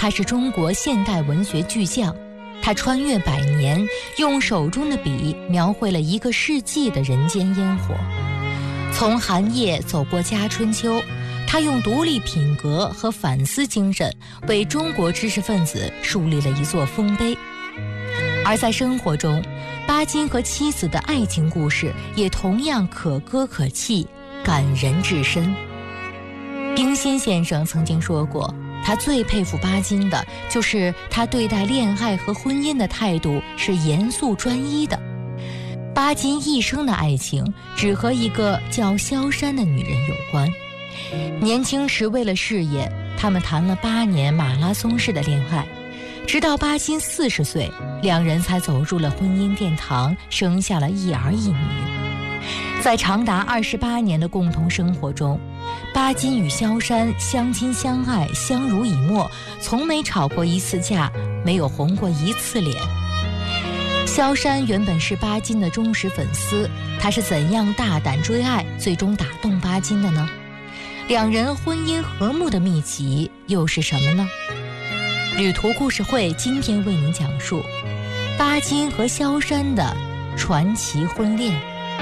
他是中国现代文学巨匠，他穿越百年，用手中的笔描绘了一个世纪的人间烟火。从寒夜走过家春秋，他用独立品格和反思精神为中国知识分子树立了一座丰碑。而在生活中，巴金和妻子的爱情故事也同样可歌可泣，感人至深。冰心先生曾经说过，他最佩服巴金的就是他对待恋爱和婚姻的态度是严肃专一的。巴金一生的爱情只和一个叫萧珊的女人有关。年轻时为了事业，他们谈了8年马拉松式的恋爱，直到巴金40岁，两人才走入了婚姻殿堂，生下了一儿一女。在长达28年的共同生活中，巴金与萧珊相亲相爱，相濡以沫，从没吵过一次架，没有红过一次脸。萧珊原本是巴金的忠实粉丝，她是怎样大胆追爱，最终打动巴金的呢？两人婚姻和睦的秘籍又是什么呢？旅途故事会今天为您讲述巴金和萧珊的传奇婚恋。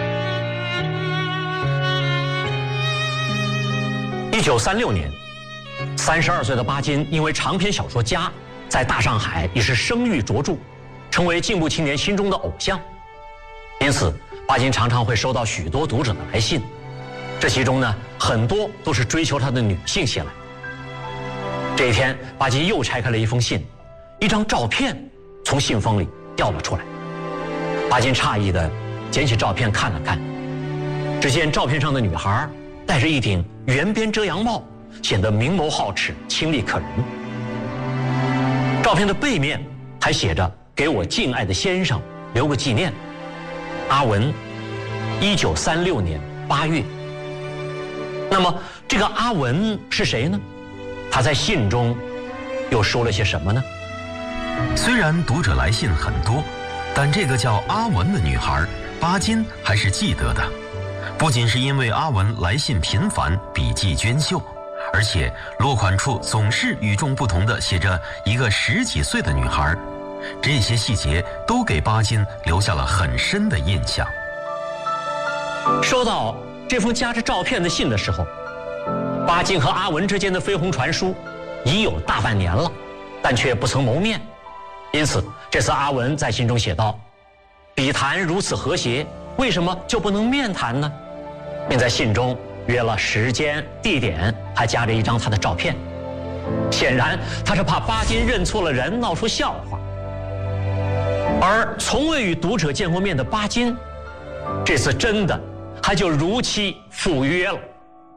1936年，32岁的巴金因为长篇小说家，在大上海已是声誉卓著，成为进步青年心中的偶像。因此，巴金常常会收到许多读者的来信，这其中呢，很多都是追求他的女性写来。这一天，巴金又拆开了一封信，一张照片从信封里掉了出来。巴金诧异地捡起照片看了看，只见照片上的女孩戴着一顶圆边遮阳帽，显得明眸皓齿，清丽可人。照片的背面还写着“给我敬爱的先生留个纪念，阿文，1936年8月”。那么这个阿文是谁呢？他在信中又说了些什么呢？ 虽然读者来信很多，但这个叫阿文的女孩，巴金还是记得的。不仅是因为阿文来信频繁，笔迹娟秀，而且落款处总是与众不同地写着一个10几岁的女孩，这些细节都给巴金留下了很深的印象。 收到这封夹着照片的信的时候，巴金和阿文之间的绯红传书已有大半年了，但却不曾谋面。因此这次阿文在信中写道：笔谈如此和谐，为什么就不能面谈呢？并在信中约了时间地点，还夹着一张他的照片。显然他是怕巴金认错了人，闹出笑话。而从未与读者见过面的巴金，这次真的还就如期赴约了。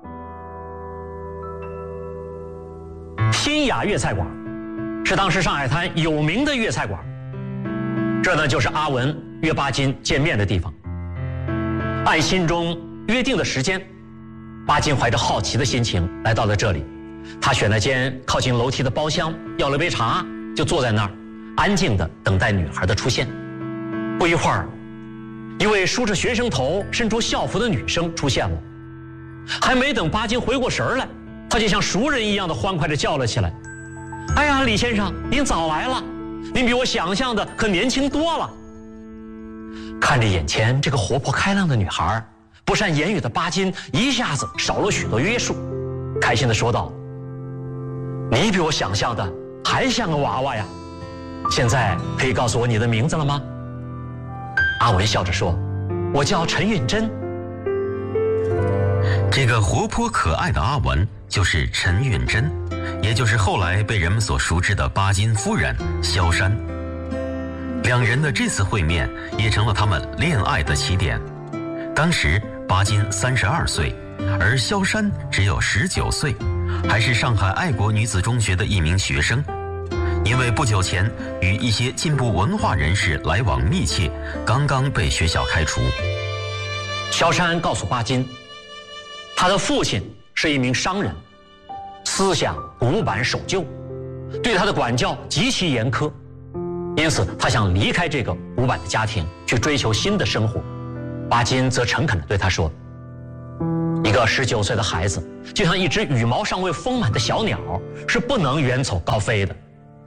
新雅粤菜馆是当时上海滩有名的粤菜馆，这呢就是阿文约巴金见面的地方。按信中约定的时间，巴金怀着好奇的心情来到了这里。他选了间靠近楼梯的包厢，要了杯茶，就坐在那儿，安静地等待女孩的出现。不一会儿，一位梳着学生头、身着校服的女生出现了。还没等巴金回过神来，他就像熟人一样的欢快地叫了起来：“哎呀，李先生，您早来了！您比我想象的可年轻多了。”看着眼前这个活泼开朗的女孩，不善言语的巴金一下子少了许多约束，开心地说道：“你比我想象的还像个娃娃呀！现在可以告诉我你的名字了吗？”阿文笑着说：“我叫陈允珍。” 这个活泼可爱的阿文就是陈允珍，也就是后来被人们所熟知的巴金夫人萧珊。两人的这次会面也成了他们恋爱的起点。当时巴金32岁，而萧珊只有19岁，还是上海爱国女子中学的一名学生。因为不久前与一些进步文化人士来往密切，刚刚被学校开除。 萧珊告诉巴金，他的父亲是一名商人，思想古板守旧，对他的管教极其严苛，因此他想离开这个古板的家庭，去追求新的生活。巴金则诚恳地对他说：“一个19岁的孩子，就像一只羽毛尚未丰满的小鸟，是不能远走高飞的。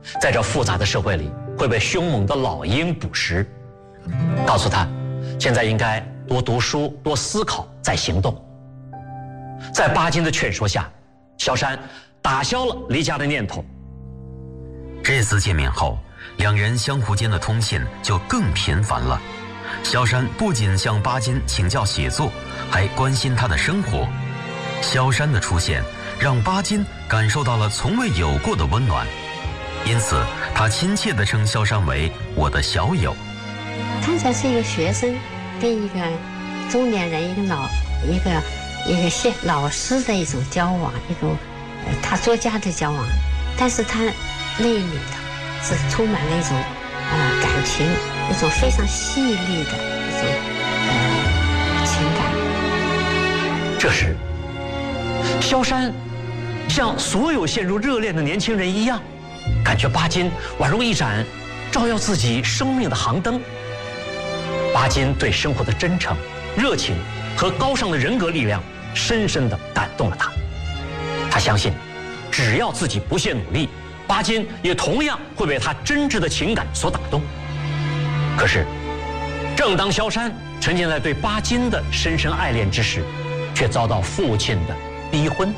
在这复杂的社会里会被凶猛的老鹰捕食，告诉他现在应该多读书、多思考再行动。在巴金的劝说下，萧山打消了离家的念头。 这次见面后，两人相互间的通信就更频繁了。萧山不仅向巴金请教写作，还关心他的生活。萧山的出现让巴金感受到了从未有过的温暖，因此他亲切地称萧山为我的小友。 刚才是一个学生跟一个中年人、一个老师的一种交往，一种他作家的交往，但是他那里头是充满了一种感情，一种非常细腻的一种情感。 这时，萧山像所有陷入热恋的年轻人一样，感觉巴金宛如一盏照耀自己生命的航灯。巴金对生活的真诚、热情和高尚的人格力量深深地感动了他。他相信，只要自己不懈努力，巴金也同样会被他真挚的情感所打动。可是，正当萧山沉浸在对巴金的深深爱恋之时，却遭到父亲的逼婚。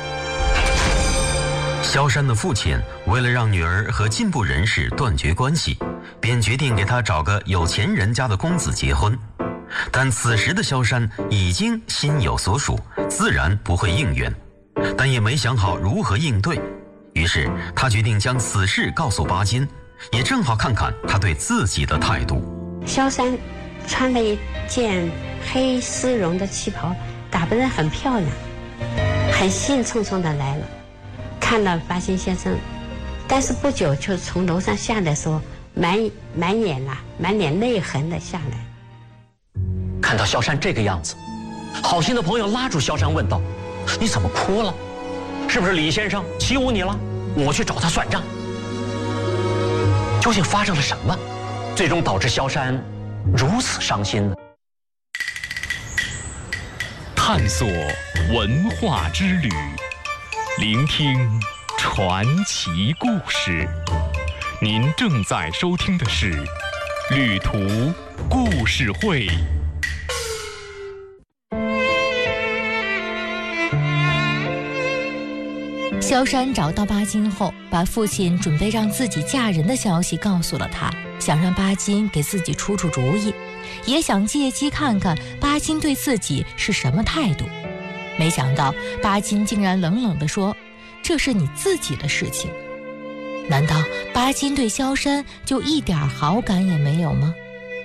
萧山的父亲为了让女儿和进步人士断绝关系，便决定给他找个有钱人家的公子结婚。但此时的萧山已经心有所属，自然不会应允，但也没想好如何应对。于是他决定将此事告诉巴金，也正好看看他对自己的态度。 萧山穿了一件黑丝绒的旗袍，打扮得很漂亮，很兴冲冲地来了，看到巴金先生，但是不久就从楼上下来说，满脸泪痕地下来。 看到萧山这个样子，好心的朋友拉住萧山问道：“你怎么哭了？是不是李先生欺侮你了？我去找他算账。”究竟发生了什么，最终导致萧山如此伤心呢？ 探索文化之旅，聆听传奇故事。您正在收听的是《旅途故事会》。 萧山找到巴金后，把父亲准备让自己嫁人的消息告诉了他，想让巴金给自己出主意，也想借机看看巴金对自己是什么态度。没想到巴金竟然冷冷地说：“这是你自己的事情。”难道巴金对萧山就一点好感也没有吗？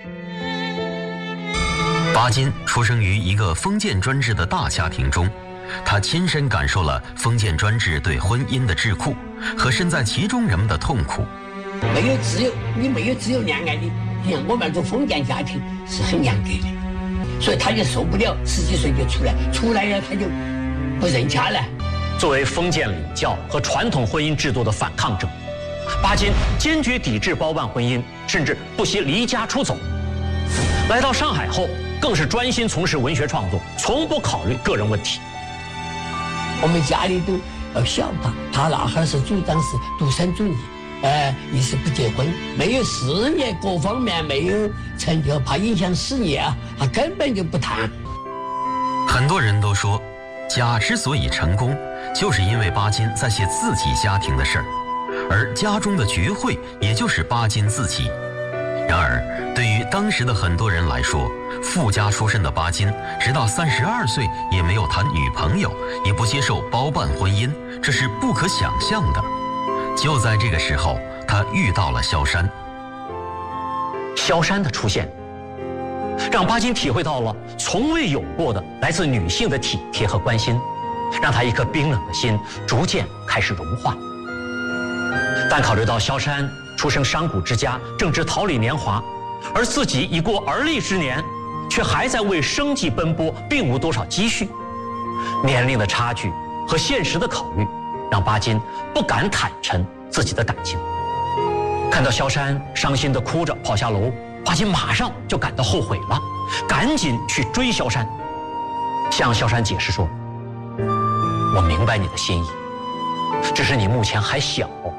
巴金出生于一个封建专制的大家庭中，他亲身感受了封建专制对婚姻的桎梏和身在其中人们的痛苦。 没有自由恋爱的，你看我们这封建家庭是很严格的，所以他就受不了，10几岁就出来了他就不认家了。 作为封建礼教和传统婚姻制度的反抗者，巴金坚决抵制包办婚姻，甚至不惜离家出走。来到上海后，更是专心从事文学创作，从不考虑个人问题。 我们家里都要笑他那会儿是主张是独身主义，一是不结婚，没有事业各方面没有成就，怕影响事业啊，他根本就不谈。 很多人都说，家之所以成功，就是因为巴金在写自己家庭的事儿，而家中的绝慧也就是巴金自己。然而，对于当时的很多人来说，富家出身的巴金直到32岁也没有谈女朋友，也不接受包办婚姻，这是不可想象的。就在这个时候，他遇到了萧山。 萧山的出现，让巴金体会到了从未有过的来自女性的体贴和关心，让他一颗冰冷的心逐渐开始融化。但考虑到萧山出生商贾之家，正值桃李年华，而自己已过而立之年，却还在为生计奔波，并无多少积蓄。年龄的差距和现实的考虑，让巴金不敢坦诚自己的感情。看到萧山伤心地哭着跑下楼，巴金马上就感到后悔了，赶紧去追萧山，向萧山解释说：“我明白你的心意，只是你目前还小，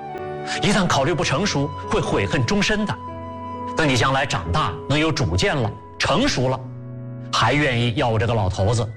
一旦考虑不成熟，会悔恨终身的。等你将来长大，能有主见了，成熟了，还愿意要我这个老头子